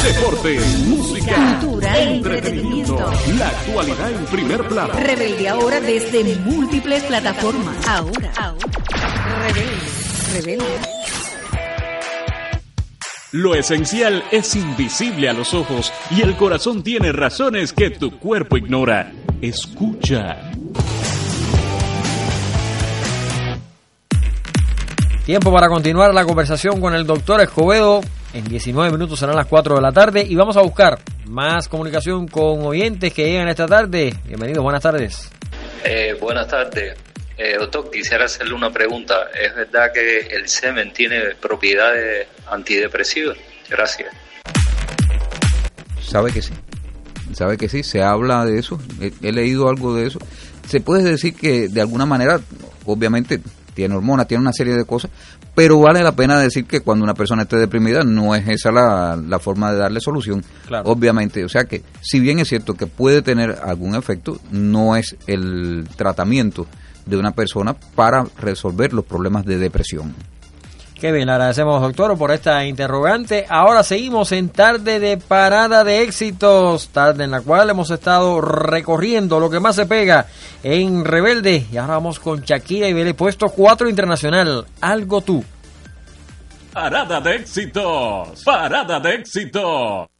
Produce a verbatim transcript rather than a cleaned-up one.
deportes, música, cultura, entretenimiento, la actualidad en primer plano. Rebelde ahora desde múltiples plataformas. Ahora, ahora. Rebelde, rebelde. Lo esencial es invisible a los ojos y el corazón tiene razones que tu cuerpo ignora. Escucha. Tiempo para continuar la conversación con el doctor Escobedo. En diecinueve minutos serán las cuatro de la tarde y vamos a buscar más comunicación con oyentes que llegan esta tarde. Bienvenidos, buenas tardes. Eh, buenas tardes. Eh, doctor, quisiera hacerle una pregunta. ¿Es verdad que el semen tiene propiedades antidepresivas? Gracias. Sabe que sí. Sabe que sí, se habla de eso. He, he leído algo de eso. Se puede decir que de alguna manera, obviamente, tiene hormonas, tiene una serie de cosas, pero vale la pena decir que cuando una persona esté deprimida no es esa la, la forma de darle solución, claro. Obviamente. O sea que, si bien es cierto que puede tener algún efecto, no es el tratamiento de una persona para resolver los problemas de depresión. Qué bien, le agradecemos, doctor, por esta interrogante. Ahora seguimos en Tarde de Parada de Éxitos, tarde en la cual hemos estado recorriendo lo que más se pega en Rebelde. Y ahora vamos con Shakira y Belé, puesto cuatro internacional, Algo Tú. Parada de Éxitos, Parada de Éxitos.